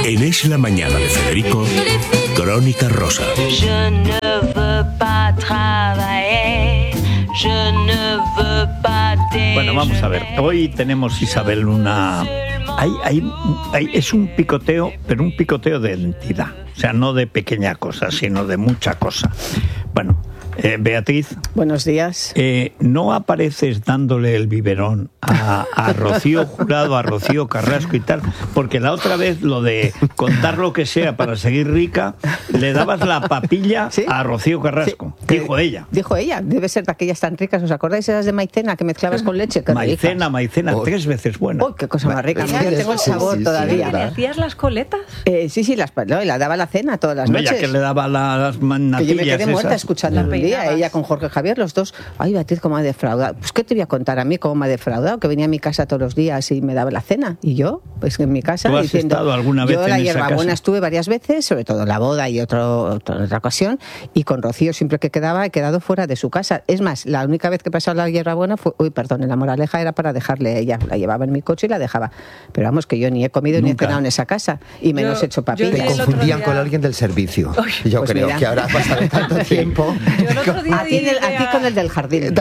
En Es la Mañana de Federico, Crónica Rosa. Je ne veux pas travailler, je ne veux pas déjeuner. Bueno, vamos a ver. Hoy tenemos, Isabel, es un picoteo, pero un picoteo de entidad. O sea, no de pequeña cosa, sino de mucha cosa. Bueno, Beatriz. Buenos días. ¿No apareces dándole el biberón a Rocío Jurado, a Rocío Carrasco y tal? Porque la otra vez lo de contar lo que sea para seguir rica, le dabas la papilla, ¿sí?, a Rocío Carrasco. Sí. Dijo ella. Dijo ella. Debe ser de aquellas tan ricas. ¿Os acordáis esas de maicena que mezclabas con leche? Maicena, 3 veces buena. ¡Uy, qué cosa más rica! Yo tengo el sabor todavía. ¿Le hacías las coletas? Sí, la daba la cena todas las noches. Ella que le daba las natillas. Que yo me quedé muerta esas, escuchando un día. Ella con Jorge Javier, los dos. Ay, Beatriz, cómo me ha defraudado. Pues, ¿qué te voy a contar a mí cómo me ha defraudado? Que venía a mi casa todos los días y me daba la cena. Y yo, pues en mi casa, ¿tú has diciendo... estado alguna vez yo en la esa hierbabuena casa? Estuve varias veces, sobre todo en la boda y otra ocasión, y con Rocío siempre que quedaba, he quedado fuera de su casa. Es más, la única vez que he pasado la hierbabuena fue... en la moraleja era para dejarle a ella. La llevaba en mi coche y la dejaba. Pero vamos, que yo ni he comido ni he cenado en esa casa. Y menos he hecho papilla. Te confundían con alguien del servicio. Yo pues creo que ahora ha pasado tanto tiempo. Yo el otro día aquí con el del jardín.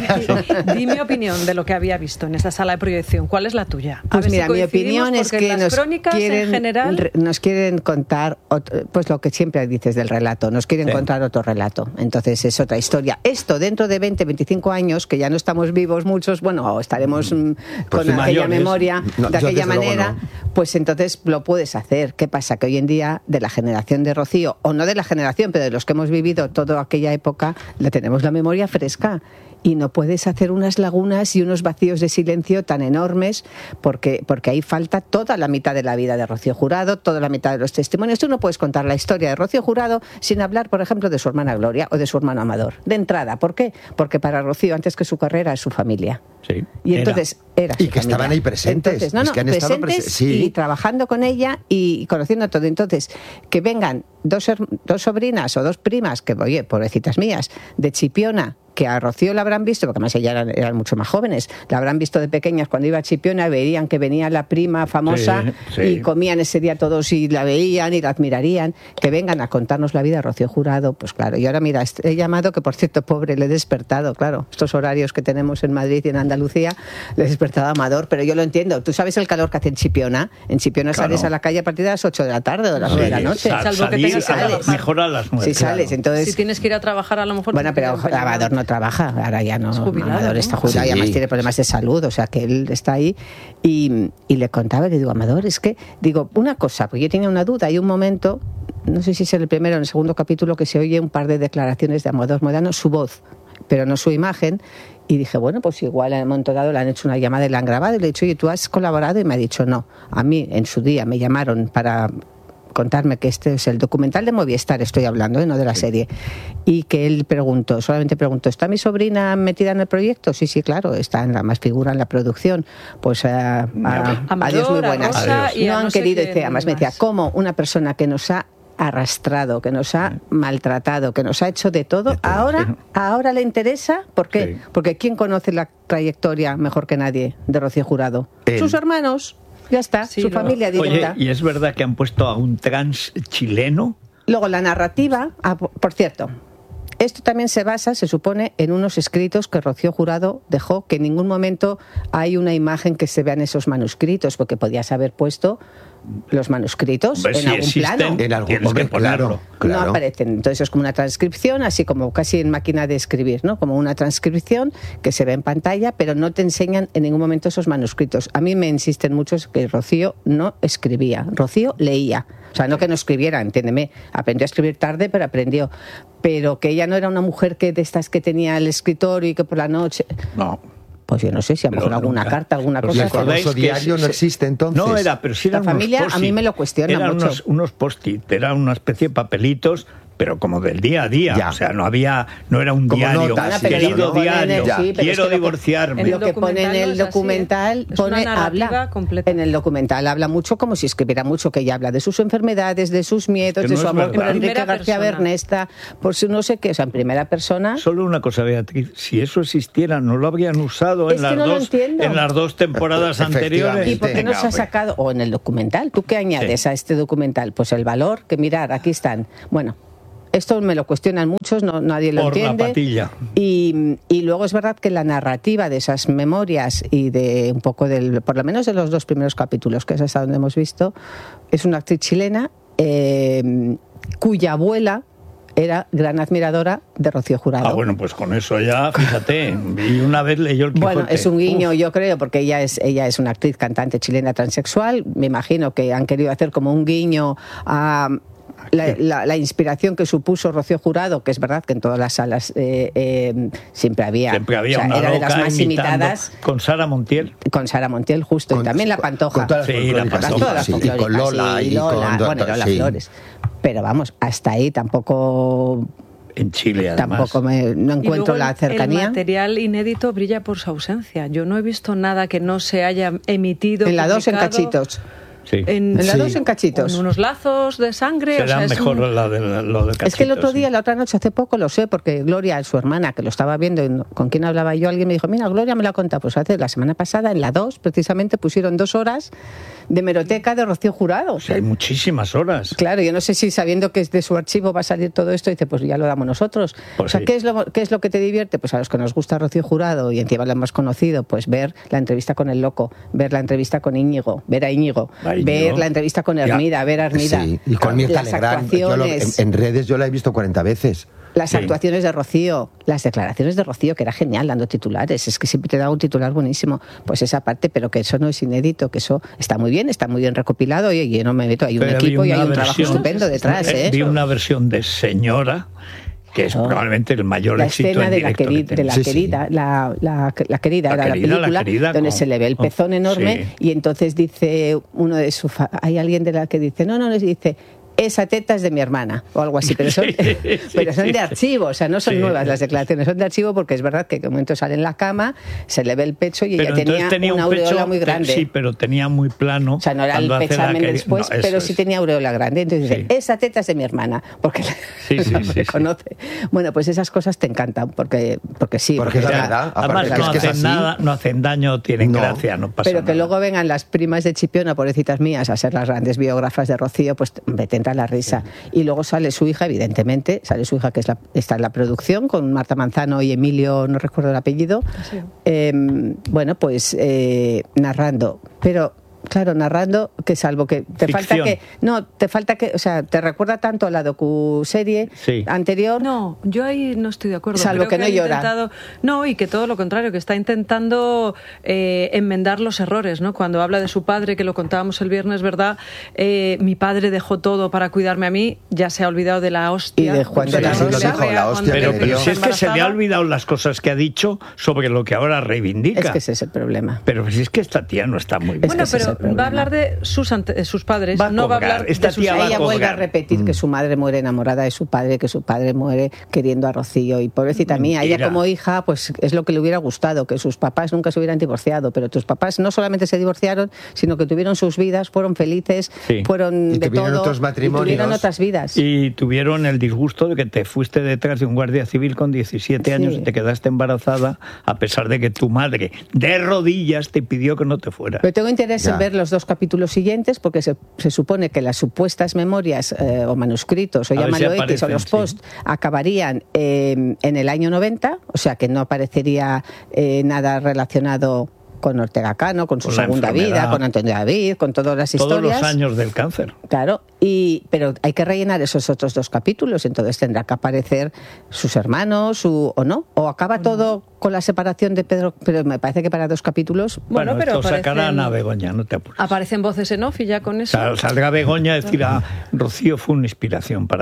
Di mi opinión de lo que había visto en esa sala de proyección. ¿Cuál es la tuya? Pues mira, mi opinión es que las crónicas en general nos quieren contar pues lo que siempre dices del relato, nos quieren contar otro relato. Entonces es otra historia. Esto dentro de 20, 25 años, que ya no estamos vivos muchos, bueno, estaremos con aquella memoria de aquella manera, pues entonces lo puedes hacer. ¿Qué pasa? Que hoy en día de la generación de Rocío, o no de la generación, pero de los que hemos vivido toda aquella época, la tenemos la memoria fresca. Y no puedes hacer unas lagunas y unos vacíos de silencio tan enormes porque ahí falta toda la mitad de la vida de Rocío Jurado, toda la mitad de los testimonios. Tú no puedes contar la historia de Rocío Jurado sin hablar, por ejemplo, de su hermana Gloria o de su hermano Amador. De entrada, ¿por qué? Porque para Rocío, antes que su carrera, es su familia. Sí, y entonces era su y que familia. Estaban ahí presentes. Entonces, es que han estado presentes sí. Y trabajando con ella y conociendo todo. Entonces, que vengan dos sobrinas o dos primas, que, oye, pobrecitas mías, de Chipiona, que a Rocío la habrán visto, porque además ellas eran mucho más jóvenes, la habrán visto de pequeñas cuando iba a Chipiona, verían que venía la prima famosa, y comían ese día todos y la veían y la admirarían, que vengan a contarnos la vida de Rocío Jurado. Pues claro, y ahora mira, he llamado, que por cierto, pobre, le he despertado, claro, estos horarios que tenemos en Madrid y en Andalucía, le he despertado a Amador, pero yo lo entiendo. Tú sabes el calor que hace en Chipiona. En Chipiona sales a la calle a partir de las 8 de la tarde o de las 9 de la noche. Salvo que tengas que trabajar. Mejor a las 9. Si sales, entonces... Si tienes que ir a trabajar, a lo mejor... Bueno, pero Amador no trabaja, ahora ya no. Amador está jubilado y además tiene problemas de salud, o sea que él está ahí. Y le contaba, le digo, Amador, es que... Digo, una cosa, porque yo tenía una duda, hay un momento, no sé si es en el primero o en el segundo capítulo, que se oye un par de declaraciones de Amador Modano, su voz, pero no su imagen. Y dije, bueno, pues igual en un momento dado le han hecho una llamada y la han grabado. Y le he dicho, oye, ¿tú has colaborado? Y me ha dicho, no. A mí, en su día, me llamaron para contarme que este es el documental de Movistar, estoy hablando, no de la serie. Y que él solamente preguntó, ¿está mi sobrina metida en el proyecto? Sí, claro, está en la más figura en la producción. Pues adiós, muy buenas. No han querido, además me decía, ¿cómo una persona que nos ha arrastrado, que nos ha maltratado, que nos ha hecho de todo, ahora le interesa? ¿Por qué? Sí. Porque ¿quién conoce la trayectoria mejor que nadie de Rocío Jurado? Sus hermanos, ya está, su familia directa. Oye, ¿y es verdad que han puesto a un trans chileno? Luego la narrativa, por cierto, esto también se basa, se supone, en unos escritos que Rocío Jurado dejó, que en ningún momento hay una imagen que se vea en esos manuscritos, porque podías haber puesto los manuscritos en algún plano. En algún momento, claro. No aparecen. Entonces es como una transcripción, así como casi en máquina de escribir, ¿no? Como una transcripción que se ve en pantalla, pero no te enseñan en ningún momento esos manuscritos. A mí me insisten muchos que Rocío no escribía, Rocío leía. O sea, no que no escribiera, entiéndeme. Aprendió a escribir tarde, pero aprendió. Pero que ella no era una mujer que de estas que tenía el escritorio y que por la noche... No. Pues yo no sé si a lo mejor alguna carta, alguna cosa. ¿El famoso diario no existe entonces? No era, pero sí eran la familia a mí me lo cuestiona eran mucho. Unos post-it, era una especie de papelitos, pero como del día a día. Ya. O sea, no era un Como diario. notas, pero Querido lo que pone en diario, el- sí, pero quiero es que divorciarme. Lo que pone en el documental Es una narrativa habla completa. en el documental habla mucho como si escribiera mucho, que ella habla de sus enfermedades, de sus miedos, Es que de no su es amor por verdad. Enrique Primera García persona. Bernesta, por su no sé qué, o sea, en primera persona. Solo una cosa, Beatriz, si eso existiera, no lo habrían usado Es que no lo entiendo. en las dos temporadas anteriores. ¿Y por qué no Venga, se ha hombre. sacado? O en el documental, ¿tú qué añades a este documental? Pues el valor, que mirar, aquí están. Bueno, esto me lo cuestionan muchos, nadie lo Por la entiende. patilla. Y luego es verdad que la narrativa de esas memorias y de un poco por lo menos de los 2 primeros capítulos, que es hasta donde hemos visto, es una actriz chilena cuya abuela era gran admiradora de Rocío Jurado. Ah, bueno, pues con eso ya, fíjate. Y una vez leyó el Quijote. Bueno, es un guiño, Uf. yo creo, porque ella es una actriz, cantante chilena transexual. Me imagino que han querido hacer como un guiño a la inspiración que supuso Rocío Jurado, que es verdad que en todas las salas siempre había Siempre había o sea, una era de las loca más imitando imitadas. con Sara Montiel. Con Sara Montiel, justo, y también la Pantoja. Con todas las Sí, la folclóricas, Pantoja, todas las sí, y folclóricas, con Lola. sí, y con bueno, Lola sí. Flores. Pero vamos, hasta ahí tampoco En Chile, además. no Y encuentro luego la cercanía. El material inédito brilla por su ausencia. Yo no he visto nada que no se haya emitido. En la 2 en publicado, cachitos. Sí. En En la Sí. 2 en cachitos. con unos lazos de sangre. Será o sea, es mejor un- lo de Es que el otro Cachitos, día, sí. la otra noche, hace poco, lo sé, porque Gloria, su hermana, que lo estaba viendo, ¿con quién hablaba yo? Alguien me dijo, mira, Gloria me lo ha contado. Pues hace la semana pasada, en la 2, precisamente, pusieron 2 horas de hemeroteca de Rocío Jurado. O sea, hay muchísimas horas. Claro, yo no sé si sabiendo que de su archivo va a salir todo esto, dice, pues ya lo damos nosotros. Pues o sea, sí. ¿qué es lo que te divierte? Pues a los que nos gusta Rocío Jurado y encima lo hemos conocido, pues ver la entrevista con el Loco, ver la entrevista con Íñigo, ver a Íñigo, A Íñigo. ver la entrevista con Hermida, ver a Hermida. Sí, y con Mirta las Legrand. actuaciones. En redes yo la he visto 40 veces. Las Sí. actuaciones de Rocío, las declaraciones de Rocío, que era genial dando titulares, es que siempre te da un titular buenísimo, pues esa parte, pero que eso no es inédito, que eso está muy bien recopilado, y yo no me meto, hay un Pero equipo vi y hay una un trabajo versión- estupendo detrás, ¿eh? Vi una versión de Señora, que es Oh. probablemente el mayor La éxito escena en de la, directo que querida, de la Sí, sí. querida, la querida La era la querida, la película querida donde con- se le ve el pezón enorme, sí. y entonces dice uno de su hay alguien de la que dice no, dice esa teta es de mi hermana o algo así, pero son, Sí, pero son sí, de sí. archivo, o sea, no son Sí. nuevas las declaraciones, son de archivo, porque es verdad que de momento sale en la cama, se le ve el pecho y Pero ella entonces tenía una un aureola pecho, muy grande. Sí, pero tenía muy plano. O sea, no era el cuando hace la pechamen querida- después, no, eso pero sí es. tenía aureola grande. Entonces dice, Sí. esa teta es de mi hermana, porque Sí, sí, la sí, reconoce. Bueno, pues esas cosas te encantan, porque sí. Porque es la era- verdad. Además, Aparte, no es que es hacen así. nada, no hacen daño, tienen No. gracia, no pasa Pero que nada. luego vengan las primas de Chipiona, pobrecitas mías, a ser las grandes biógrafas de Rocío, pues me tenta la risa. Y luego sale su hija, evidentemente, sale su hija que está en la producción, con Marta Manzano y Emilio, no recuerdo el apellido, Sí. bueno, pues narrando. Pero claro, narrando, que salvo que te falta que, o sea, te recuerda tanto a la docuserie Sí. anterior. No, yo ahí no estoy de acuerdo. Salvo Creo que no han llora. intentado- no, y que todo lo contrario, que está intentando enmendar los errores, ¿no? Cuando habla de su padre, que lo contábamos el viernes, ¿verdad? Mi padre dejó todo para cuidarme a mí, ya se ha olvidado de la hostia. Y de Juan de la Rosa. Rosa, Sí, lo dijo, la hostia Pero, que pero dio. si es que se le ha embarazada. olvidado las cosas que ha dicho sobre lo que ahora reivindica. Es que ese es el problema. Pero si es que esta tía no está muy bien. Bueno, ese es el pero va a problema. hablar de sus padres, Va a no va a cobrar. hablar Esta de sus tía va a Ella vuelve a colgar. repetir que su madre muere enamorada de su padre, que su padre muere queriendo a Rocío. Y pobrecita mía, ella Mentira. como hija, pues es lo que le hubiera gustado, que sus papás nunca se hubieran divorciado. Pero tus papás no solamente se divorciaron, sino que tuvieron sus vidas, fueron felices, Sí. fueron Y de tuvieron todo. otros matrimonios. Y tuvieron otras vidas. Y tuvieron el disgusto de que te fuiste detrás de un guardia civil con 17 años Sí. y te quedaste embarazada, a pesar de que tu madre, de rodillas, te pidió que no te fuera. Pero tengo interés Ya. en ver los 2 capítulos siguientes, porque se supone que las supuestas memorias o manuscritos, o A ver llámalo si X, o aparecen, los sí. post, acabarían en el año 90, o sea que no aparecería nada relacionado con Ortega Cano, con su Con la segunda enfermedad. vida, con Antonio David, con todas las Todos historias. los años del cáncer. Claro, pero hay que rellenar esos otros 2 capítulos, entonces tendrá que aparecer sus hermanos, o no, o acaba todo con la separación de Pedro, pero me parece que para 2 capítulos. Bueno, pero esto sacarán aparecen- a Begoña, no te apures. Aparecen voces en off y ya con eso. Saldrá Begoña a decir, Rocío fue una inspiración para mí.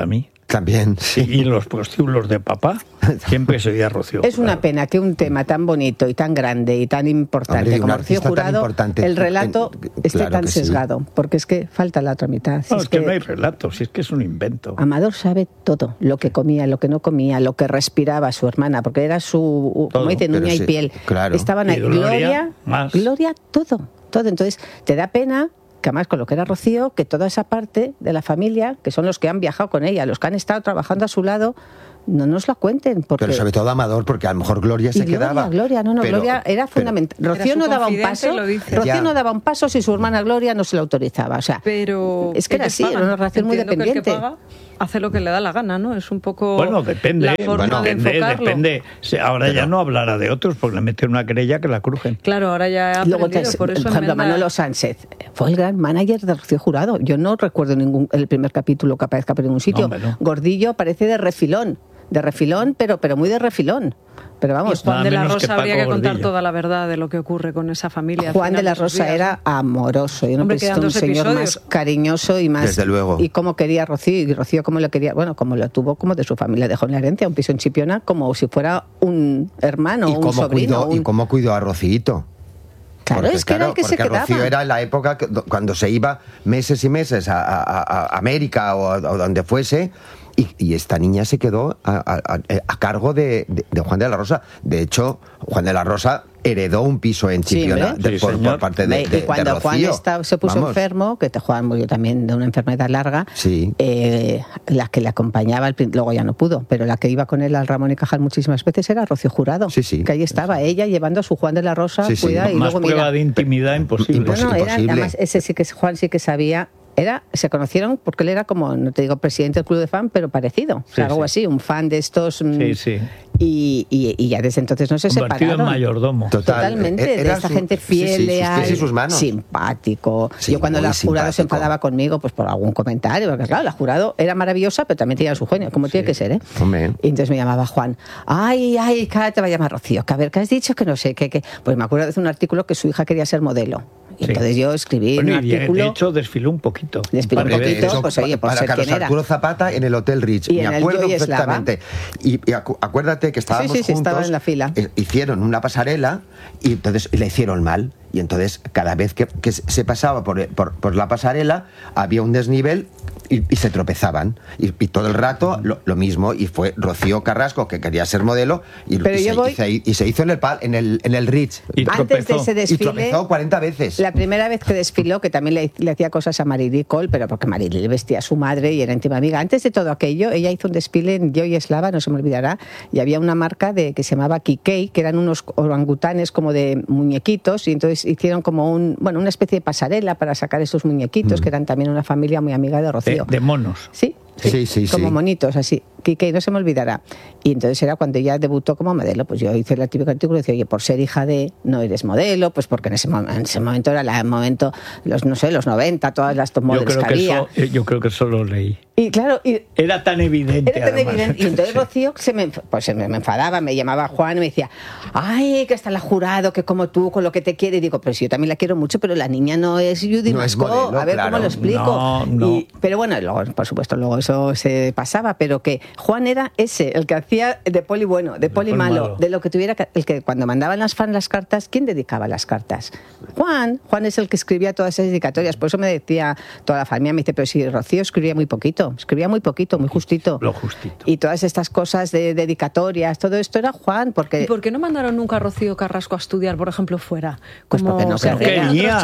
También, sí. Y los prostíbulos de papá, siempre se oía Rocío. Es una pena que un tema tan bonito y tan grande y tan importante como Rocío Jurado, el relato esté tan sesgado, porque es que falta la otra mitad. No, es que no hay relato, si es que es un invento. Amador sabe todo, lo que comía, lo que no comía, lo que respiraba su hermana, porque era su, como dicen, uña y piel. Claro. Estaban ahí, Gloria, todo. Entonces, te da pena que además con lo que era Rocío, que toda esa parte de la familia, que son los que han viajado con ella, los que han estado trabajando a su lado, no nos la cuenten. Porque... Pero sobre todo Amador, porque a lo mejor Gloria se quedaba. Gloria era fundamental. Rocío no daba un paso. Rocío no daba un paso si su hermana Gloria no se lo autorizaba. O sea, pero es que era así, era una relación muy dependiente. Que el que paga hace lo que le da la gana, ¿no? Es un poco. Bueno, depende. La forma de enfocarlo. Depende. Ahora ya no hablará de otros porque le meten una querella que la crujen. Claro, ahora ya ha aprendido, por eso por ejemplo, Manolo Sánchez fue el gran manager de Rocío Jurado. Yo no recuerdo el primer capítulo que aparezca por ningún sitio. No. Gordillo parece de refilón, pero muy de refilón. Pero vamos, Juan de la Rosa habría que contar toda la verdad de lo que ocurre con esa familia. Juan de la Rosa era amoroso. Yo no he visto un señor más cariñoso y más. Desde luego. Y cómo quería a Rocío, y Rocío cómo lo quería, bueno, como lo tuvo, como de su familia, dejó en la herencia un piso en Chipiona, como si fuera un hermano, un sobrino. Y cómo cuidó a Rocíito. Claro, es que era el que se quedaba. Rocío era la época cuando se iba meses y meses a América o donde fuese. Y esta niña se quedó a cargo de Juan de la Rosa. De hecho, Juan de la Rosa heredó un piso en Chipiona por parte de y cuando Rocío. Juan se puso enfermo, que Juan murió también de una enfermedad larga, la que le acompañaba, luego ya no pudo, pero la que iba con él al Ramón y Cajal muchísimas veces era Rocío Jurado, que ahí estaba ella llevando a su Juan de la Rosa, cuida, y más luego prueba de intimidad imposible. Además, ese sí que Juan sí que sabía. Se conocieron porque él era como, no te digo presidente del club de fan, pero parecido, algo así, un fan de estos. Y ya desde entonces no se separaron. Convertido en mayordomo. Totalmente, de esta gente fiel, leal, simpático. Yo cuando la Jurado se enfadaba conmigo, pues por algún comentario, porque claro, la Jurado era maravillosa, pero también tenía su genio, como tiene que ser, ¿eh? Y entonces me llamaba Juan, ay, cada te va a llamar Rocío, que a ver, ¿qué has dicho? Que no sé, que pues me acuerdo de un artículo que su hija quería ser modelo. Y entonces yo escribí un artículo. De hecho, desfiló un poquito. Desfiló un poquito, pues oye, por para ser Carlos quien era. Arturo Zapata en el Hotel Rich. Me acuerdo perfectamente. Y acuérdate que estábamos juntos. Estaba en la fila. Hicieron una pasarela y entonces la hicieron mal. Y entonces cada vez que se pasaba por la pasarela había un desnivel y se tropezaban. Y todo el rato lo mismo. Y fue Rocío Carrasco, que quería ser modelo, y se hizo en el Ritz. Antes de ese desfile. Y tropezó 40 veces. La primera vez que desfiló, que también le hacía cosas a Marily Cole, pero porque Marily le vestía a su madre y era íntima amiga. Antes de todo aquello, ella hizo un desfile en Yo y Eslava, no se me olvidará, y había una marca que se llamaba Kikei, que eran unos orangutanes como de muñequitos, y entonces hicieron como una especie de pasarela para sacar esos muñequitos, que eran también una familia muy amiga de Rocío. De monos. Sí, como monitos, así. Que no se me olvidará. Y entonces era cuando ella debutó como modelo. Pues yo hice el típico artículo y decía, oye, por ser hija de, no eres modelo, pues porque en ese momento era el momento, los 90, todas las top models que había. Yo creo que eso lo leí. Y claro, era tan evidente. Y entonces Rocío se me enfadaba, me llamaba Juan y me decía, ay, que está la Jurado, que como tú, con lo que te quiere. Y digo, pero si yo también la quiero mucho, pero la niña no es Judy Mascó. A ver cómo lo explico. No. Pero bueno, luego, por supuesto, luego eso se pasaba, pero que Juan era el que hacía de poli bueno, de poli malo, de lo que tuviera, el que cuando mandaban las fans las cartas, ¿quién dedicaba las cartas? Juan es el que escribía todas esas dedicatorias. Por eso me decía toda la familia, me dice, pero si Rocío escribía muy poquito, muy justito. Lo justito. Y todas estas cosas de dedicatorias, todo esto era Juan, porque... ¿Y por qué no mandaron nunca a Rocío Carrasco a estudiar, por ejemplo, fuera? Pues porque no quería,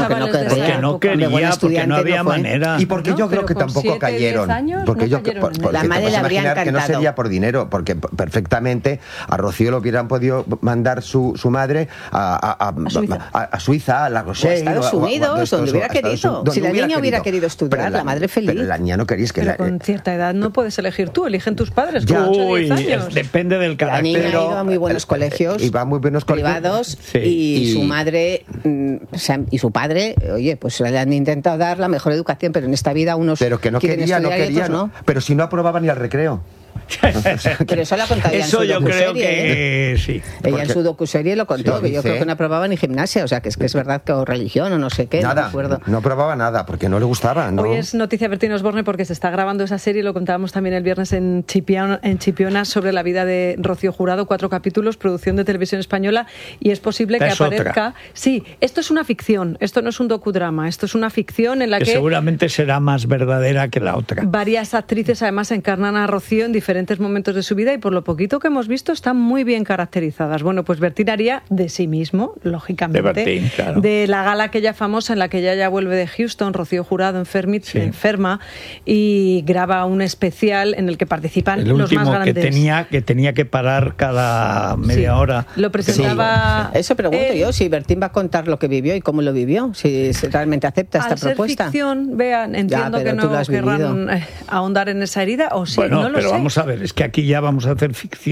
porque no había manera. Y porque yo creo que tampoco cayeron. Porque la madre le habría encantado. Que no sería por dinero, porque perfectamente a Rocío lo hubieran podido mandar su madre a Suiza, a La Rochelle, a Estados Unidos, donde hubiera querido. Si la niña hubiera querido estudiar, la madre feliz. Pero la niña no quería, pero con cierta edad no puedes elegir tú, eligen tus padres. Depende del carácter. La niña iba a muy buenos colegios, privados, y su madre y su padre, oye, pues le han intentado dar la mejor educación, pero en esta vida unos pero que no quería, no. Pero si no aprobaban ni al recreo. Pero eso lo ha contado ella en su Eso yo creo docuserie, que sí. Ella en su docuserie lo contó, que yo creo que no aprobaba ni gimnasia, o sea, que es verdad que o religión o no sé qué, nada, no me acuerdo. No probaba nada, porque no le gustaba, ¿no? Hoy es noticia Bertín Osborne porque se está grabando esa serie, lo contábamos también el viernes en Chipiona, sobre la vida de Rocío Jurado, 4 capítulos, producción de Televisión Española, y es posible que aparezca... Otra. Sí, esto es una ficción, esto no es un docudrama, esto es una ficción en la que seguramente será más verdadera que la otra. Varias actrices además encarnan a Rocío en diferentes momentos de su vida y por lo poquito que hemos visto están muy bien caracterizadas. Bueno, pues Bertín haría de sí mismo, lógicamente, de Bertín, claro. De la gala aquella famosa en la que ella ya vuelve de Houston, Rocío Jurado enferma, y graba un especial en el que participan el los más último grandes. que tenía que parar cada media hora. Lo presentaba... Eso pregunto yo, si Bertín va a contar lo que vivió y cómo lo vivió, si realmente acepta esta propuesta. Al ser ficción, vean, entiendo que no querrán ahondar en esa herida, o sí, bueno, no lo pero sé. vamos a ver, es que aquí ya vamos a hacer ficción.